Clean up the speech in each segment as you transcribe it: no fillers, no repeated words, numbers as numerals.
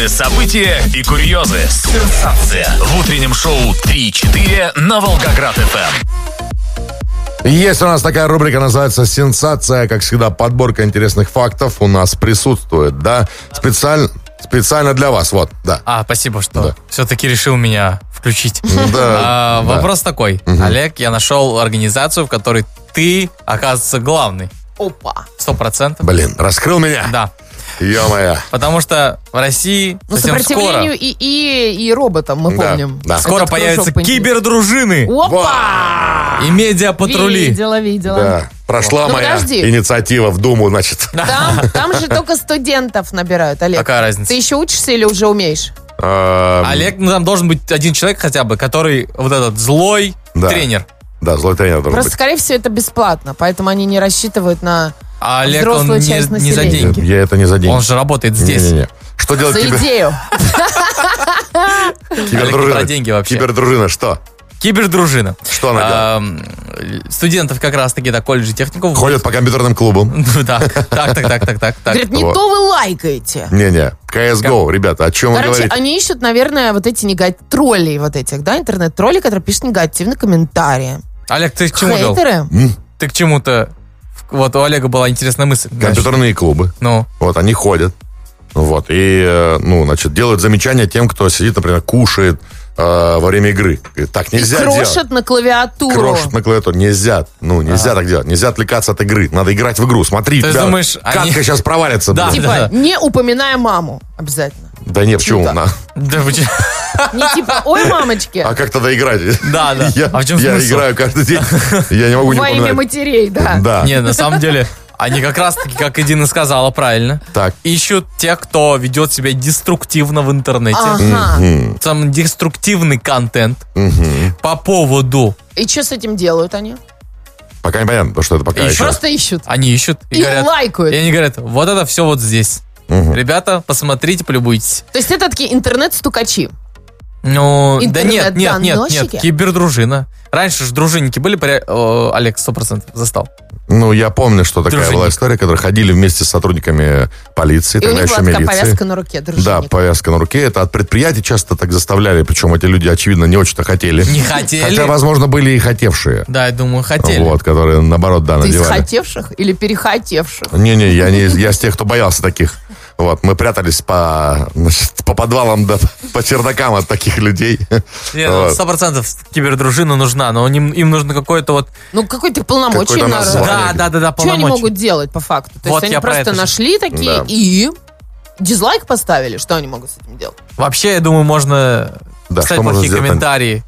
Главные события и курьезы. Сенсация. В утреннем шоу 3-4 на Волгоград-ФМ. Есть у нас такая рубрика, называется «Сенсация». Как всегда, подборка интересных фактов у нас присутствует, да? Специально для вас, вот, да. Спасибо, что все-таки решил меня включить. Да. Вопрос такой. Олег, я нашел организацию, в которой ты, оказывается, главный. Опа. 100%. Блин, раскрыл меня? Да. Ё-моё. Потому что в России совсем скоро... сопротивлению и роботам, мы помним. Да. Скоро Этот появятся кружок кибердружины Опа! и медиапатрули. Видела. Да. Прошла моя подожди. инициатива в Думу, значит. Там же только студентов набирают, Олег. Какая разница? Ты еще учишься или уже умеешь? Олег, там должен быть один человек хотя бы, который вот этот злой тренер. Да, злой тренер должен Просто, быть. скорее всего, это бесплатно, поэтому они не рассчитывают на А Олег, он взрослую часть не за населения. деньги. Я это не за деньги. Он же работает здесь. Не-не-не. Что делать За идею. Олег, про деньги вообще. Кибердружина, что? Кибердружина. Что она делает? Студентов как раз-таки до колледжей техников. Ходят по компьютерным клубам. Так. Говорит, не Вот. то вы лайкаете. Не-не, CSGO, ребята, о чем вы Короче, говорите? они ищут, наверное, вот эти троллей вот этих, да, интернет-тролли, которые пишут негативные комментарии. Олег, ты к чему вел? Хейтеры. Ты к чему-то... Вот у Олега была интересная мысль. Компьютерные клубы. Ну, Вот, они ходят. Вот, и, значит, делают замечания тем, кто сидит, например, кушает во время игры. Говорит, так нельзя И делать. крошат на клавиатуру. Крошат на клавиатуру. Нельзя. Нельзя так делать. Нельзя отвлекаться от игры. Надо играть в игру. Смотри, Ты тебя думаешь, катка они- сейчас провалится. Да. блин. Типа, не упоминая маму. Обязательно. Да нет, почему? Чудо. да, Не типа, ой, мамочки. А как тогда играть? да. А в чем Я смысл? играю каждый день. Я не могу не Во имя упоминать. матерей, да. Да. Не, на самом деле, они как раз-таки, как и Дина сказала правильно, Так. ищут тех, кто ведет себя деструктивно в интернете. Ага. Там деструктивный контент по поводу... И что с этим делают они? Пока непонятно, потому что это пока И еще. Просто ищут. Они ищут И лайкают. И они говорят, вот это все вот здесь. Ребята, посмотрите, полюбуйтесь. То есть это такие интернет-стукачи. Ну, да нет, Интернет-доносчики? кибердружина. Раньше же дружинники были, Олег 100% застал. Ну, я помню, что такая Дружинник. была история, которые ходили вместе с сотрудниками полиции, И у тогда них еще была такая милиции. повязка на руке, Да, дружинник. повязка на руке. Это от предприятий часто так заставляли, причем эти люди, очевидно, не очень-то хотели. Не хотели? Хотя, возможно, были и хотевшие. Да, я думаю, хотели. Вот, которые, наоборот, да, Ты из надевали. хотевших или перехотевших? Не-не, я с тех, кто боялся таких. Вот, мы прятались по подвалам, да, по чердакам от таких людей. Не, ну, Вот. 100% кибердружина нужна, но им нужно какое-то вот... Ну, какой-то полномочий Какое-то надо. название. Да, Что они полномочия. могут делать по факту? То Вот есть они я про просто это же. нашли такие Да. и дизлайк поставили. Что они могут с этим делать? Вообще, я думаю, можно Да, писать что можно плохие сделать? комментарии,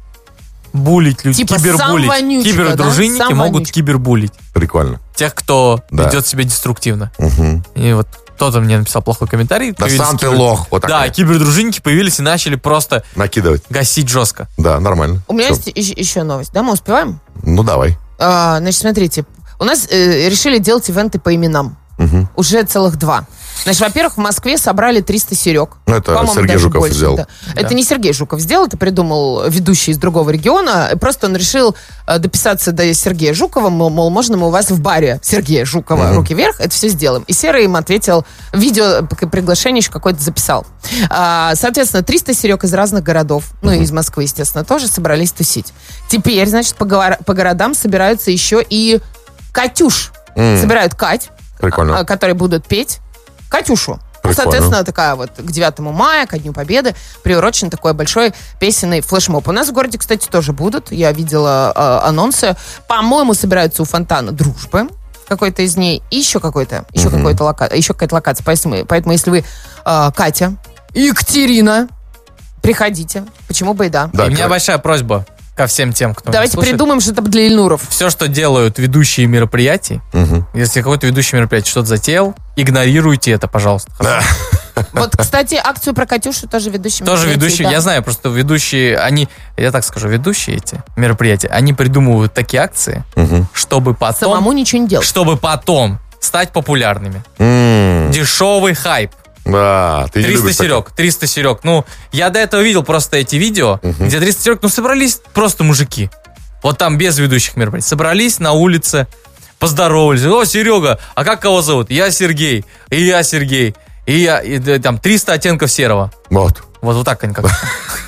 булить людей, Типа сам кибербулить. вонючка, Кибердружинники да? Сам могут вонючка. кибербулить Прикольно. тех, кто Да. ведет себя деструктивно. Мгм. И вот кто-то мне написал плохой комментарий. Да появились сам ты лох. Вот так Да, вот. кибердружинники появились и начали просто Накидывать. гасить жестко. Да, нормально. У меня Всё. есть еще новость. Да, мы успеваем? Ну, давай. Значит, смотрите. У нас решили делать ивенты по именам. Уже целых 2. Значит, во-первых, в Москве собрали 300 серег. Ну, это По-моему, Сергей даже Жуков больше, сделал. да. Это не Сергей Жуков сделал, это придумал ведущий из другого региона. Просто он решил дописаться до Сергея Жукова, мол, можно мы у вас в баре Сергея Жукова, руки вверх, это все сделаем. И Серый им ответил, видео приглашение еще какое-то записал. Соответственно, 300 серег из разных городов, ну и из Москвы, естественно, тоже собрались тусить. Теперь, значит, по городам собираются еще и Катюш. Собирают Кать, Прикольно. которые будут петь Катюшу. Ну, Прикольно. соответственно, такая вот к 9 мая, ко Дню Победы, приурочен такой большой песенный флешмоб. У нас в городе, кстати, тоже будут. Я видела анонсы. По-моему, собираются у фонтана Дружбы в какой-то из дней. И еще какая-то локация. Поэтому, если вы Катя, Екатерина, приходите. Почему бы и да. Да, И у меня короче. большая просьба ко всем тем, кто Давайте меня слушает. придумаем что-то для Ильнуров. Все, что делают ведущие мероприятий, если какой-то ведущий мероприятий что-то затеял, игнорируйте это, пожалуйста. Хорошо? Вот, кстати, акцию про Катюшу тоже ведущие. Тоже мероприятия, ведущие, да. я знаю, просто ведущие, я так скажу, ведущие эти мероприятия, они придумывают такие акции, чтобы потом... Самому ничего не делать. Чтобы потом стать популярными. Дешевый хайп. Да, ты не 300 любишь серег, 300 серег. Ну, я до этого видел просто эти видео, где 300 серег, собрались просто мужики. Вот там без ведущих мероприятий. Собрались на улице, поздоровались. О, Серега, а как кого зовут? Я Сергей. И я Сергей. И там 300 оттенков серого. Вот. Вот так они как-то.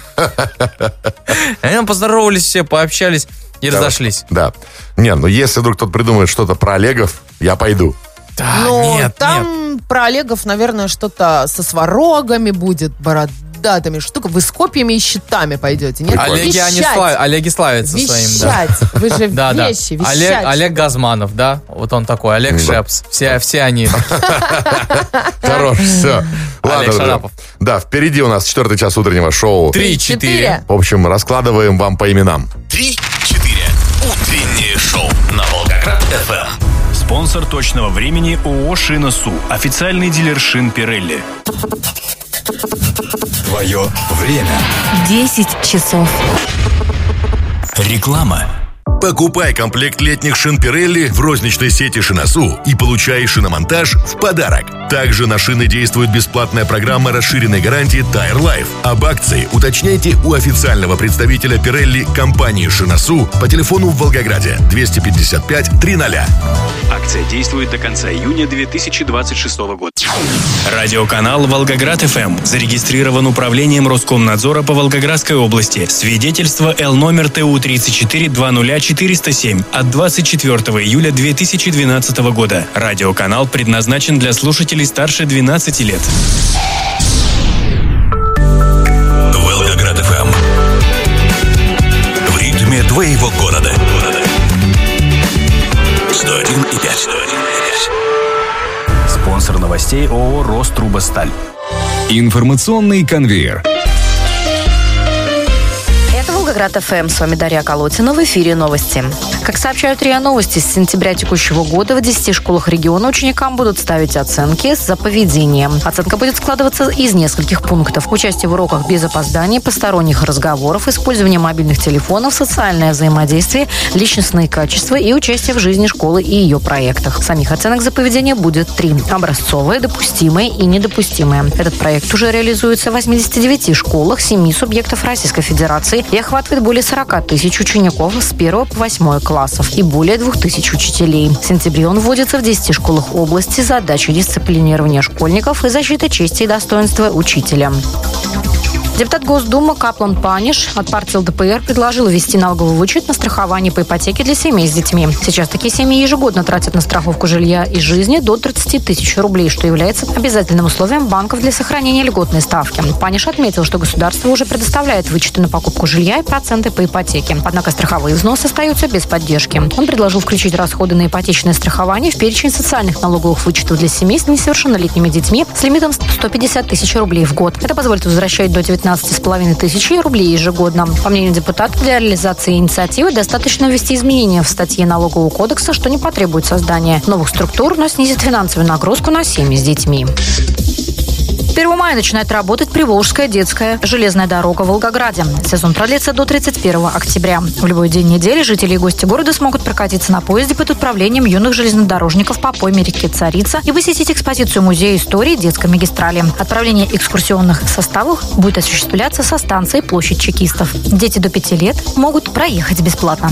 Они там поздоровались все, пообщались и разошлись. Да. Не, ну если вдруг кто-то придумает что-то про Олегов, я пойду. Да, Ну, нет. там про Олегов, наверное, что-то со сварогами будет, бородатыми штуками. Вы с копьями и щитами пойдете, нет? Олеги славятся своим, да. Вещать. Вы же Да, да. вещи, вещать. Олег Газманов, да? Вот он такой, Олег Шепс. Все они. Хорош, все. Олег Ладно, Шарапов. да, впереди у нас 4-й час утреннего шоу. 3-4. В общем, раскладываем вам по именам. 3-4. Утреннее шоу на Волгоград-ФМ. Спонсор точного времени ООО «Шина Су». Официальный дилер шин Пирелли. Твое время. 10 часов. Реклама. Покупай комплект летних шин Пирелли в розничной сети «Шинасу» и получай шиномонтаж в подарок. Также на шины действует бесплатная программа расширенной гарантии Tire Life. Об акции уточняйте у официального представителя Пирелли компании «Шинасу» по телефону в Волгограде 255 300. Акция действует до конца июня 2026 года. Радиоканал «Волгоград-ФМ» зарегистрирован управлением Роскомнадзора по Волгоградской области. Свидетельство Л номер ТУ 3420407 от 24 июля 2012 года. Радиоканал предназначен для слушателей старше 12 лет. Волгоград-ФМ. В ритме твоего города. 101,5. Спонсор новостей ООО «Рострубосталь». Информационный конвейер. Волгоград ФМ. С вами Дарья Колотина. В эфире новости. Как сообщают РИА Новости, с сентября текущего года в 10 школах региона ученикам будут ставить оценки за поведение. Оценка будет складываться из нескольких пунктов. Участие в уроках без опозданий, посторонних разговоров, использование мобильных телефонов, социальное взаимодействие, личностные качества и участие в жизни школы и ее проектах. Самих оценок за поведение будет 3. Образцовые, допустимые и недопустимые. Этот проект уже реализуется в 89 школах 7 субъектов Российской Федерации и охватывает более 40 тысяч учеников с 1 по 8 классов и более 2000 учителей. В сентябре он вводится в 10 школах области с задачей дисциплинирования школьников и защиты чести и достоинства учителя. Депутат Госдумы Каплан Паниш от партии ЛДПР предложил ввести налоговый вычет на страхование по ипотеке для семей с детьми. Сейчас такие семьи ежегодно тратят на страховку жилья и жизни до 30 тысяч рублей, что является обязательным условием банков для сохранения льготной ставки. Паниш отметил, что государство уже предоставляет вычеты на покупку жилья и проценты по ипотеке. Однако страховые взносы остаются без поддержки. Он предложил включить расходы на ипотечное страхование в перечень социальных налоговых вычетов для семей с несовершеннолетними детьми с лимитом 150 тысяч рублей в год. Это позволит возвращать до 19,5 тысяч рублей ежегодно. По мнению депутата, для реализации инициативы достаточно ввести изменения в статье Налогового кодекса, что не потребует создания новых структур, но снизит финансовую нагрузку на семьи с детьми. 1 мая начинает работать Приволжская детская железная дорога в Волгограде. Сезон продлится до 31 октября. В любой день недели жители и гости города смогут прокатиться на поезде под управлением юных железнодорожников по пойме реки Царица и посетить экспозицию Музея истории детской магистрали. Отправление экскурсионных составов будет осуществляться со станции Площадь Чекистов. Дети до 5 лет могут проехать бесплатно.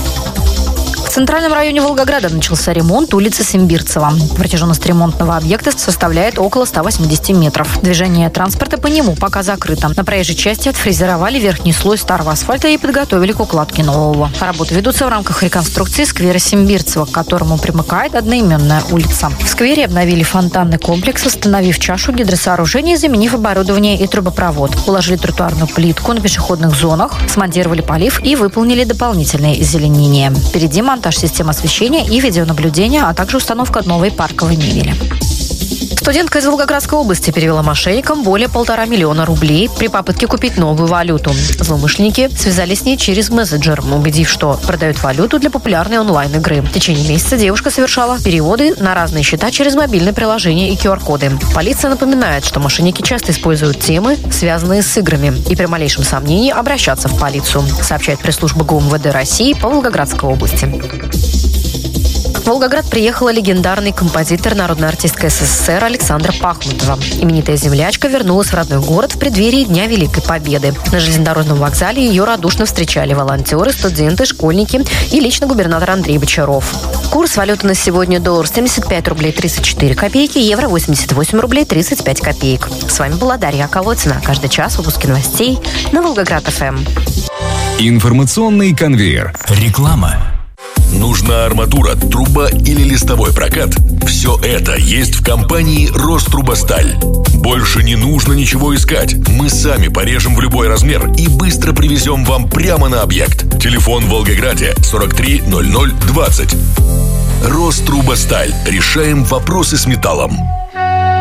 В центральном районе Волгограда начался ремонт улицы Симбирцева. Протяженность ремонтного объекта составляет около 180 метров. Движение транспорта по нему пока закрыто. На проезжей части отфрезеровали верхний слой старого асфальта и подготовили к укладке нового. Работы ведутся в рамках реконструкции сквера Симбирцева, к которому примыкает одноименная улица. В сквере обновили фонтанный комплекс, установив чашу гидросооружения, заменив оборудование и трубопровод. Уложили тротуарную плитку на пешеходных зонах, смонтировали полив и выполнили дополнительные озеленения. Впереди монтаж систем освещения и видеонаблюдения, а также установка новой парковой мебели. Студентка из Волгоградской области перевела мошенникам более 1,5 миллиона рублей при попытке купить новую валюту. Злоумышленники связались с ней через мессенджер, убедив, что продают валюту для популярной онлайн-игры. В течение месяца девушка совершала переводы на разные счета через мобильные приложения и QR-коды. Полиция напоминает, что мошенники часто используют темы, связанные с играми, и при малейшем сомнении обращаться в полицию, сообщает пресс-служба ГУМВД России по Волгоградской области. В Волгоград приехала легендарный композитор, народная артистка СССР Александра Пахмутова. Именитая землячка вернулась в родной город в преддверии Дня Великой Победы. На железнодорожном вокзале ее радушно встречали волонтеры, студенты, школьники и лично губернатор Андрей Бочаров. Курс валюты на сегодня: доллар 75 рублей 34 копейки, евро 88 рублей 35 копеек. С вами была Дарья Колодина. Каждый час выпуски новостей на Волгоград-ФМ. Информационный конвейер. Реклама. Нужна арматура, труба или листовой прокат? Все это есть в компании «Рострубосталь». Больше не нужно ничего искать. Мы сами порежем в любой размер и быстро привезем вам прямо на объект. Телефон в Волгограде 43 00 20. «Рострубосталь». Решаем вопросы с металлом.